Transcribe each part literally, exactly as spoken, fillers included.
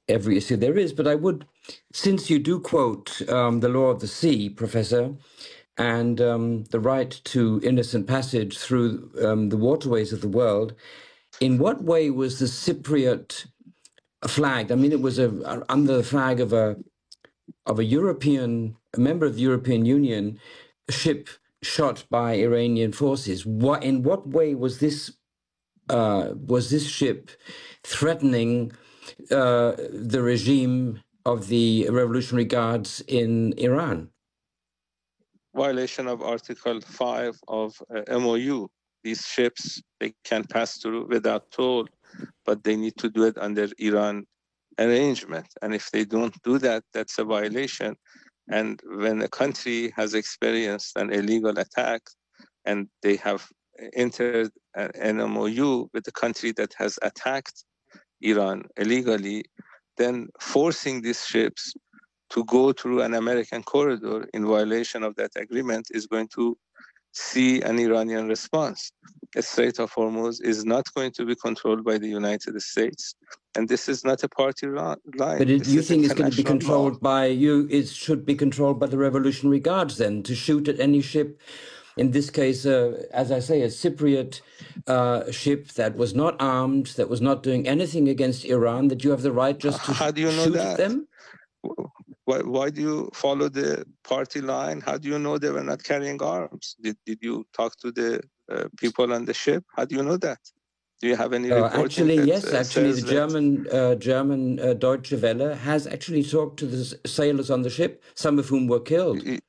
every issue there is. But I would, since you do quote um, the law of the sea, Professor, and um, the right to innocent passage through um, the waterways of the world, in what way was the Cypriot flagged? I mean, it was a, under the flag of a of a European, a member of the European Union, ship shot by Iranian forces. What, in what way was this uh, was this ship threatening uh, the regime of the Revolutionary Guards in Iran? Violation of Article five of uh, M O U. These ships, they can pass through without toll, but they need to do it under Iran arrangement. And if they don't do that, that's a violation. And when a country has experienced an illegal attack and they have entered an M O U with the country that has attacked Iran illegally, then forcing these ships to go through an American corridor in violation of that agreement is going to see an Iranian response. The Strait of Hormuz is not going to be controlled by the United States, and this is not a party line. But it, you think it's going to be controlled law. by you? It should be controlled by the Revolutionary Guards then, to shoot at any ship. In this case, uh, as I say, a Cypriot uh, ship that was not armed, that was not doing anything against Iran, that you have the right just to How do you know shoot that? at them? Why, why do you follow the party line? How do you know they were not carrying arms? Did, did you talk to the uh, people on the ship? How do you know that? Do you have any uh, reporting Actually, that, yes. Uh, actually, the that... German uh, German uh, Deutsche Welle has actually talked to the sailors on the ship, some of whom were killed. It,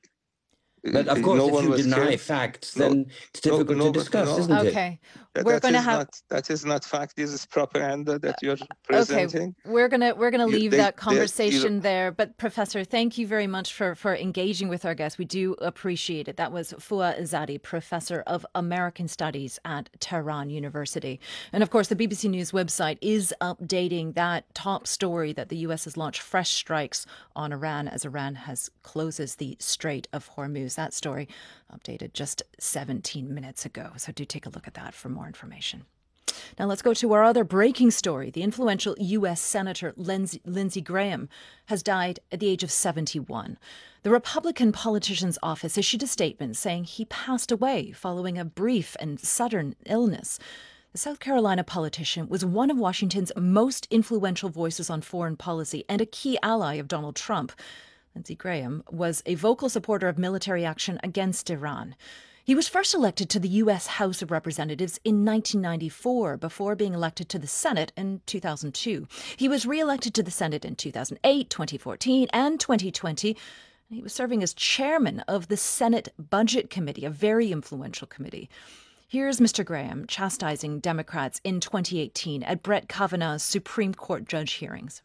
But of course, no if you deny killed. facts, no, then it's difficult no, no, to discuss, no. isn't it? Okay, that, we're that going to is have not, that is not fact. This is propaganda that you're presenting. Okay, we're gonna we're gonna You- leave they- that they- conversation you- there. But Professor, thank you very much for for engaging with our guests. We do appreciate it. That was Fouad Izzadi, Professor of American Studies at Tehran University. And of course, the B B C News website is updating that top story that the U S has launched fresh strikes on Iran as Iran has closes the Strait of Hormuz. That story updated just seventeen minutes ago. So do take a look at that for more information. Now let's go to our other breaking story. The influential U S Senator Lindsey, Lindsey Graham has died at the age of seventy-one. The Republican politician's office issued a statement saying he passed away following a brief and sudden illness. The South Carolina politician was one of Washington's most influential voices on foreign policy and a key ally of Donald Trump. Lindsey Graham was a vocal supporter of military action against Iran. He was first elected to the U S House of Representatives in nineteen ninety-four before being elected to the Senate in two thousand two. He was re-elected to the Senate in two thousand eight, twenty fourteen, and twenty twenty. He was serving as chairman of the Senate Budget Committee, a very influential committee. Here's Mister Graham chastising Democrats in twenty eighteen at Brett Kavanaugh's Supreme Court judge hearings.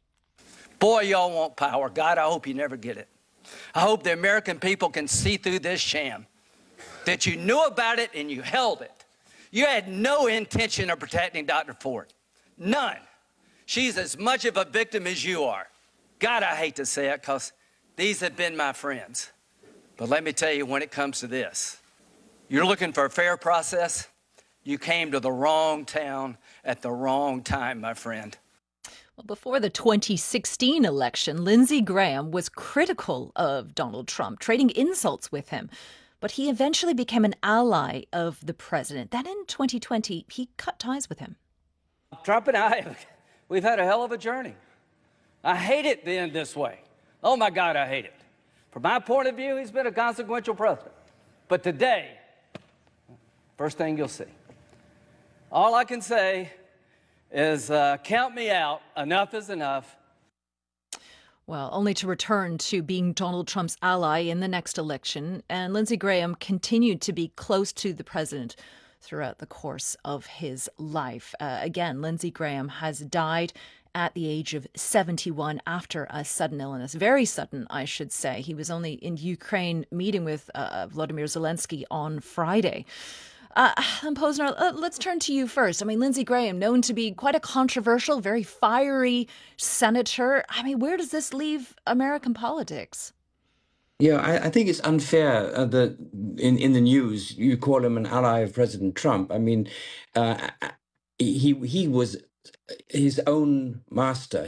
Boy, y'all want power. God, I hope you never get it. I hope the American people can see through this sham, that you knew about it and you held it. You had no intention of protecting Doctor Ford. None. She's as much of a victim as you are. God, I hate to say it because these have been my friends. But let me tell you, when it comes to this, you're looking for a fair process, you came to the wrong town at the wrong time, my friend. Well, before the twenty sixteen election, Lindsey Graham was critical of Donald Trump, trading insults with him. But he eventually became an ally of the president. Then in twenty twenty, he cut ties with him. Trump and I, we've had a hell of a journey. I hate it being this way. Oh, my God, I hate it. From my point of view, he's been a consequential president. But today, first thing you'll see, all I can say is uh, count me out. Enough is enough. Well, only to return to being Donald Trump's ally in the next election. And Lindsey Graham continued to be close to the president throughout the course of his life. Uh, again, Lindsey Graham has died at the age of seventy-one after a sudden illness. Very sudden, I should say. He was only in Ukraine meeting with uh, Volodymyr Zelensky on Friday. Uh, Posner, uh, let's turn to you first. I mean, Lindsey Graham, known to be quite a controversial, very fiery senator. I mean, where does this leave American politics? Yeah, I, I think it's unfair uh, that in, in the news you call him an ally of President Trump. I mean, uh, he he was his own master.